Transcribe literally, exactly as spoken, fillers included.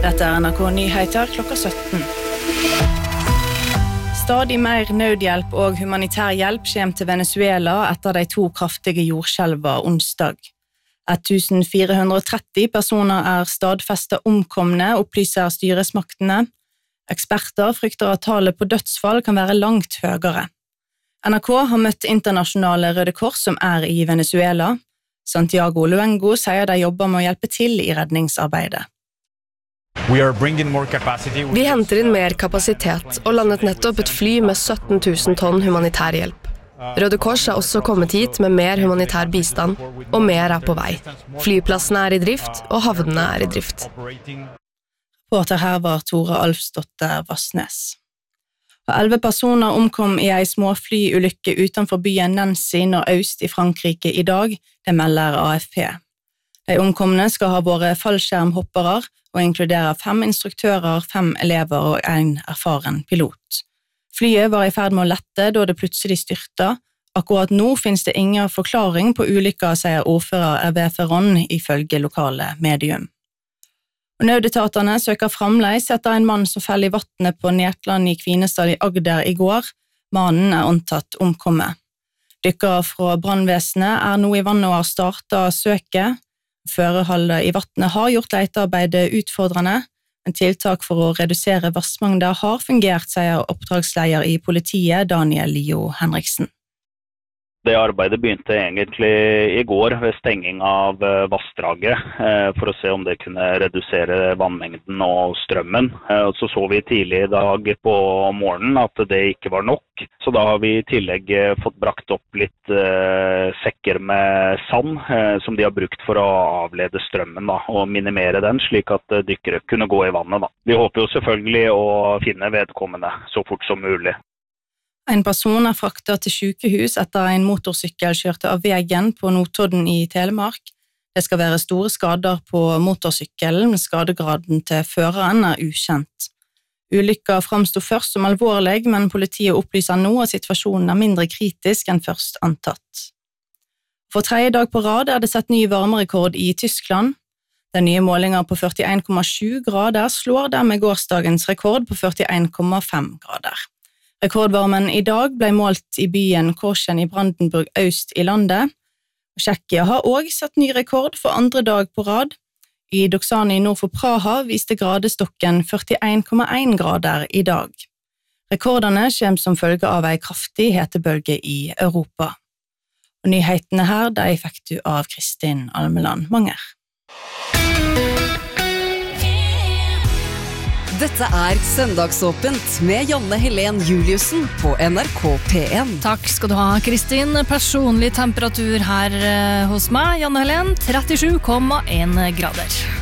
Dette er N R K Nyheter klokka sytten. Stadig mer nødhjelp og humanitær hjelp kommer til Venezuela etter de to kraftige jordskjelvene onsdag. fjorten hundre og tretti personer er stadfestet omkomne, opplyser styresmaktene. Eksperter frykter at tallet på dødsfall kan være langt høyere. N R K har møtt internasjonale Røde Kors som er i Venezuela. Santiago Luengo sier de jobber med å hjelpe til i redningsarbeidet. Vi henter inn mer kapasitet og landet nettopp et fly med sytten tusen tonn humanitær hjelp. Røde Kors har også kommet hit med mer humanitær bistand, og mer er på vei. Flyplassene er i drift, og havnene er i drift. Reporter her var Tore Alfsdotter Vassnes. Elleve personer omkom i en småflyulykke utenfor byen Nancy nordøst i Frankrike i dag, det melder A F P. De omkomne skal ha vært fallskjermhoppere og inkluderer fem instruktører, fem elever og en erfaren pilot. Flyet var i ferd med å lette da det plutselig styrta. Akkurat nå finnes det ingen forklaring på ulykka, sier ordfører Hervé Ferron ifølge lokale medium. Nødetatene søker fremleis etter en mann som fell i vattnet på Netland i Kvinesdal i Agder i går. Mannen er antatt omkommet. Dykkere fra brannvesenet er nå i vannet og har startet søket. Føreholdet i vattnet har gjort letearbeidet utfordrende, men tiltak for å redusere vassmengder har fungert, sier oppdragsleder i politiet Daniel Lio Henriksen. Det arbeidet begynte egentlig i går ved stenging av vassdraget for å se om det kunne redusere vannmengden og strømmen. Så så vi tidlig i dag på morgenen at det ikke var nok, så da har vi i tillegg fått brakt opp litt sekker med sand som de har brukt for å avlede strømmen da, og minimere den slik at dykkere kunne gå i vannet. Da. Vi håper jo selvfølgelig å finne vedkommende så fort som mulig. En person er fraktet til sykehus etter en motorsykkel kjørte av veien på Notodden i Telemark. Det skal være store skader på motorsykkelen, men skadegraden til føreren er ukjent. Ulykka framstod først som alvorlig, men politiet opplyser nå at situasjonen er mindre kritisk enn først antatt. For tredje dag på rad er det sett ny varmerekord i Tyskland. Den nye målingen på førtien komma sju grader slår dermed gårsdagens rekord på førtien komma fem grader. Rekordvarmen i dag ble målt i byen Korschen i Brandenburg øst i landet. Tsjekkia har også satt ny rekord for andre dag på rad. I Doksani nord for Praha viste gradestokken førtien komma en grader i dag. Rekordene kommer som følge av en kraftig hetebølge i Europa. Og nyhetene her, de fikk du av Kristin Almeland Manger. Dette er Søndagsåpent med Janne Helen Juliussen på N R K P en. Takk skal du ha, Kristin. Personlig temperatur her hos meg, Janne Helen, trettisju komma en grader.